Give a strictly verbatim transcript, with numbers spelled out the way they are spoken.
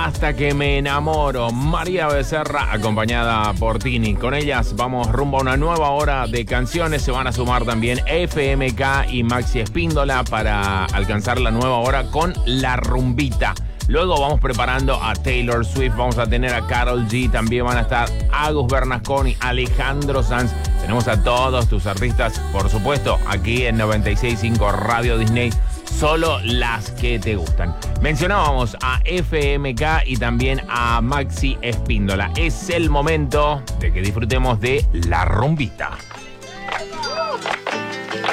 Hasta que me enamoro. María Becerra, acompañada por Tini. Con ellas vamos rumbo a una nueva hora de canciones. Se van a sumar también F M K y Maxi Espíndola para alcanzar la nueva hora con La Rumbita. Luego vamos preparando a Taylor Swift, vamos a tener a Karol G, también van a estar Agus Bernasconi, Alejandro Sanz. Tenemos a todos tus artistas, por supuesto, aquí en noventa y seis punto cinco Radio Disney, solo las que te gustan. Mencionábamos a F M K y también a Maxi Espíndola. Es el momento de que disfrutemos de La Rumbita.